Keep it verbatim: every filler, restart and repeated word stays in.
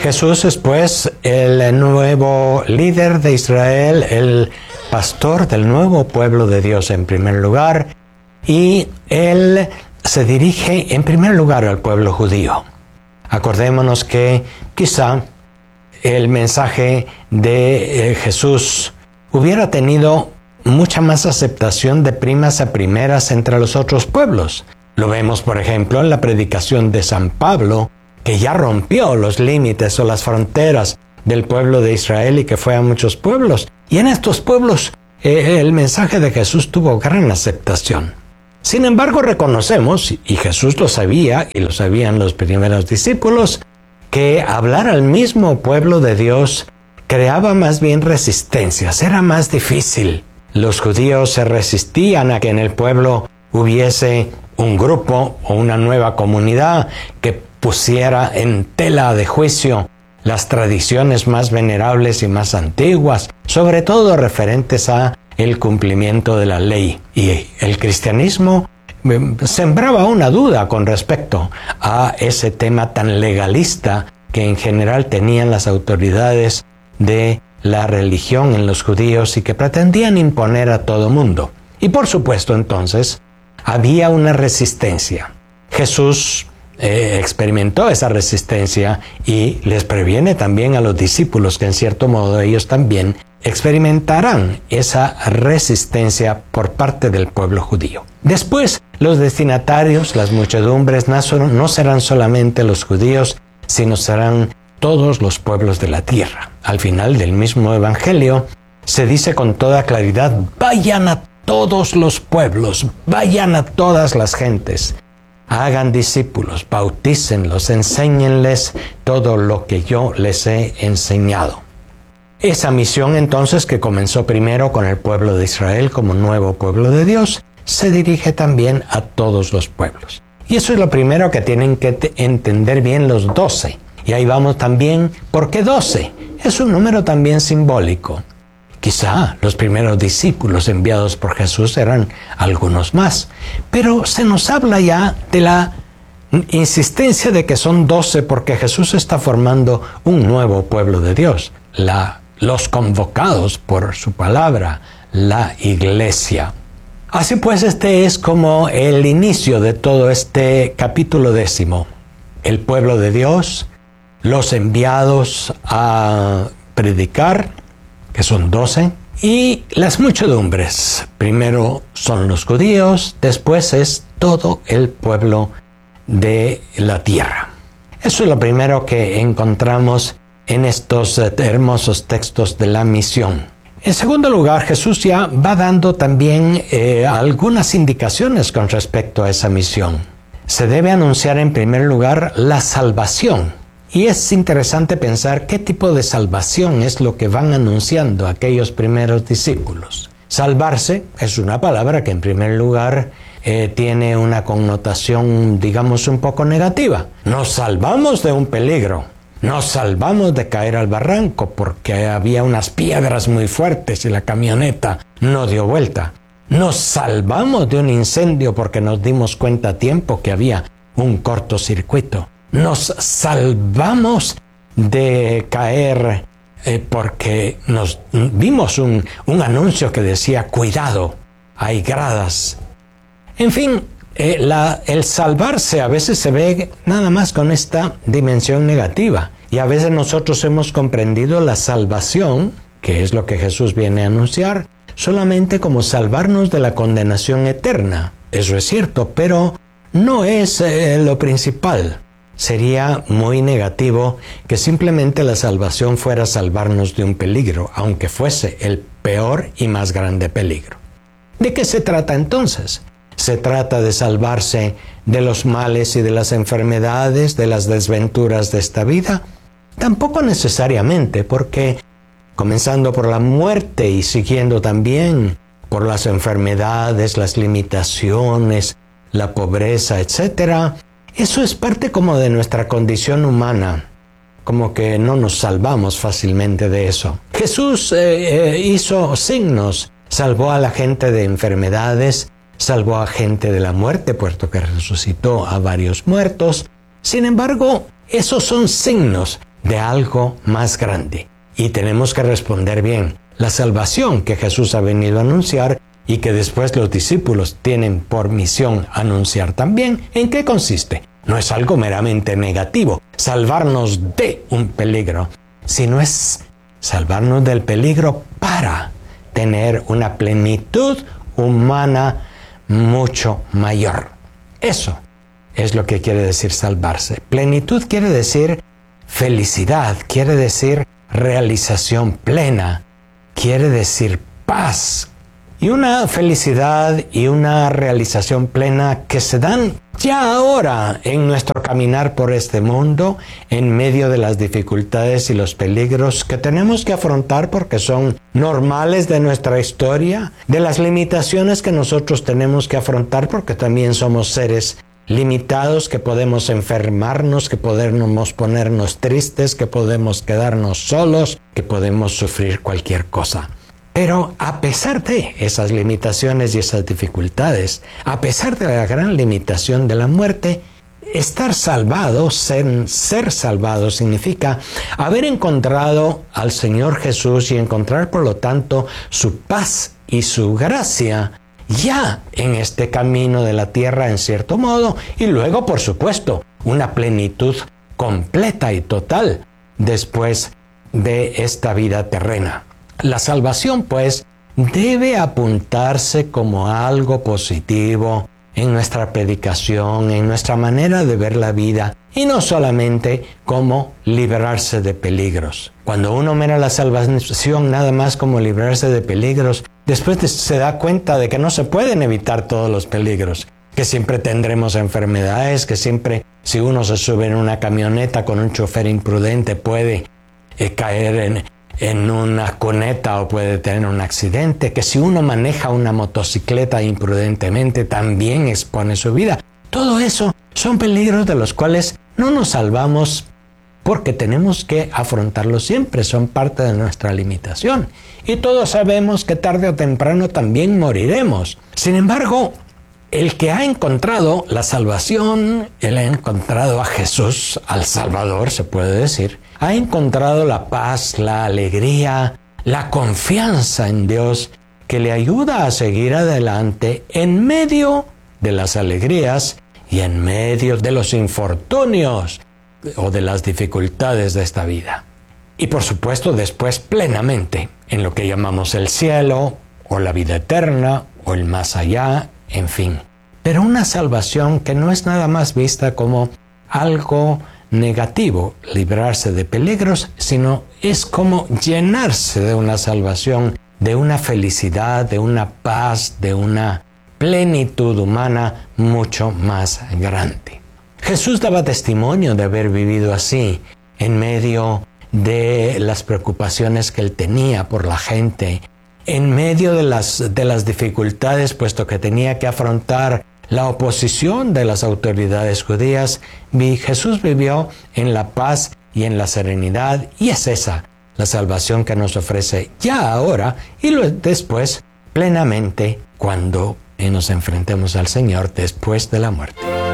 Jesús es pues el nuevo líder de Israel, el pastor del nuevo pueblo de Dios en primer lugar, y él se dirige en primer lugar al pueblo judío. Acordémonos que quizá el mensaje de eh, Jesús hubiera tenido mucha más aceptación de primas a primeras entre los otros pueblos. Lo vemos, por ejemplo, en la predicación de San Pablo, que ya rompió los límites o las fronteras del pueblo de Israel y que fue a muchos pueblos. Y en estos pueblos eh, el mensaje de Jesús tuvo gran aceptación. Sin embargo, reconocemos, y Jesús lo sabía, y lo sabían los primeros discípulos, que hablar al mismo pueblo de Dios creaba más bien resistencias, era más difícil. Los judíos se resistían a que en el pueblo hubiese un grupo o una nueva comunidad que pusiera en tela de juicio las tradiciones más venerables y más antiguas, sobre todo referentes a el cumplimiento de la ley. Y el cristianismo sembraba una duda con respecto a ese tema tan legalista que en general tenían las autoridades de la religión en los judíos y que pretendían imponer a todo mundo. Y por supuesto, entonces, había una resistencia. Jesús eh, experimentó esa resistencia y les previene también a los discípulos que en cierto modo ellos también experimentarán esa resistencia por parte del pueblo judío. Después, los destinatarios, las muchedumbres, no serán solamente los judíos, sino serán todos los pueblos de la tierra. Al final del mismo evangelio se dice con toda claridad: vayan a todos los pueblos, vayan a todas las gentes, hagan discípulos, bautícenlos, enséñenles todo lo que yo les he enseñado. Esa misión entonces, que comenzó primero con el pueblo de Israel como nuevo pueblo de Dios, se dirige también a todos los pueblos. Y eso es lo primero que tienen que entender bien los doce. Y ahí vamos también, ¿por qué doce? Es un número también simbólico. Quizá los primeros discípulos enviados por Jesús eran algunos más, pero se nos habla ya de la insistencia de que son doce porque Jesús está formando un nuevo pueblo de Dios, la, los convocados por su palabra, la iglesia. Así pues, este es como el inicio de todo este capítulo décimo. El pueblo de Dios, los enviados a predicar, que son doce, y las muchedumbres. Primero son los judíos, después es todo el pueblo de la tierra. Eso es lo primero que encontramos en estos hermosos textos de la misión. En segundo lugar, Jesús ya va dando también eh, algunas indicaciones con respecto a esa misión. Se debe anunciar en primer lugar la salvación. Y es interesante pensar qué tipo de salvación es lo que van anunciando aquellos primeros discípulos. Salvarse es una palabra que en primer lugar eh, tiene una connotación, digamos, un poco negativa. Nos salvamos de un peligro. Nos salvamos de caer al barranco porque había unas piedras muy fuertes y la camioneta no dio vuelta. Nos salvamos de un incendio porque nos dimos cuenta a tiempo que había un cortocircuito. Nos salvamos de caer eh, porque nos vimos un, un anuncio que decía: cuidado, hay gradas. En fin, eh, la, el salvarse a veces se ve nada más con esta dimensión negativa. Y a veces nosotros hemos comprendido la salvación, que es lo que Jesús viene a anunciar, solamente como salvarnos de la condenación eterna. Eso es cierto, pero no es eh, lo principal. Sería muy negativo que simplemente la salvación fuera salvarnos de un peligro, aunque fuese el peor y más grande peligro. ¿De qué se trata entonces? Se trata de salvarse de los males y de las enfermedades, de las desventuras de esta vida. Tampoco necesariamente, porque comenzando por la muerte y siguiendo también por las enfermedades, las limitaciones, la pobreza, etcétera, eso es parte como de nuestra condición humana, como que no nos salvamos fácilmente de eso. Jesús eh, eh, hizo signos, salvó a la gente de enfermedades, salvó a gente de la muerte, puesto que resucitó a varios muertos. Sin embargo, esos son signos. de algo más grande. Y tenemos que responder bien. La salvación que Jesús ha venido a anunciar y que después los discípulos tienen por misión anunciar también, ¿en qué consiste? No es algo meramente negativo, salvarnos de un peligro, sino es salvarnos del peligro para tener una plenitud humana mucho mayor. Eso es lo que quiere decir salvarse. Plenitud quiere decir felicidad, quiere decir realización plena, quiere decir paz. Y una felicidad y una realización plena que se dan ya ahora en nuestro caminar por este mundo, en medio de las dificultades y los peligros que tenemos que afrontar porque son normales de nuestra historia, de las limitaciones que nosotros tenemos que afrontar porque también somos seres limitados, que podemos enfermarnos, que podemos ponernos tristes, que podemos quedarnos solos, que podemos sufrir cualquier cosa. Pero a pesar de esas limitaciones y esas dificultades, a pesar de la gran limitación de la muerte, estar salvado, ser, ser salvado, significa haber encontrado al Señor Jesús y encontrar, por lo tanto, su paz y su gracia ya en este camino de la tierra, en cierto modo, y luego, por supuesto, una plenitud completa y total después de esta vida terrena. La salvación, pues, debe apuntarse como algo positivo en nuestra predicación, en nuestra manera de ver la vida, y no solamente como librarse de peligros. Cuando uno mira la salvación nada más como librarse de peligros, después se da cuenta de que no se pueden evitar todos los peligros, que siempre tendremos enfermedades, que siempre, si uno se sube en una camioneta con un chofer imprudente, puede eh, caer en... en una cuneta o puede tener un accidente, que si uno maneja una motocicleta imprudentemente también expone su vida. Todo eso son peligros de los cuales no nos salvamos porque tenemos que afrontarlos siempre, son parte de nuestra limitación. Y todos sabemos que tarde o temprano también moriremos. Sin embargo, el que ha encontrado la salvación, él ha encontrado a Jesús, al Salvador, se puede decir, ha encontrado la paz, la alegría, la confianza en Dios que le ayuda a seguir adelante en medio de las alegrías y en medio de los infortunios o de las dificultades de esta vida. Y por supuesto después plenamente en lo que llamamos el cielo o la vida eterna o el más allá, en fin. Pero una salvación que no es nada más vista como algo negativo, librarse de peligros, sino es como llenarse de una salvación, de una felicidad, de una paz, de una plenitud humana mucho más grande. Jesús daba testimonio de haber vivido así, en medio de las preocupaciones que él tenía por la gente, en medio de las, de las dificultades, puesto que tenía que afrontar la oposición de las autoridades judías, Jesús vivió en la paz y en la serenidad, y es esa la salvación que nos ofrece ya ahora y después plenamente cuando nos enfrentemos al Señor después de la muerte.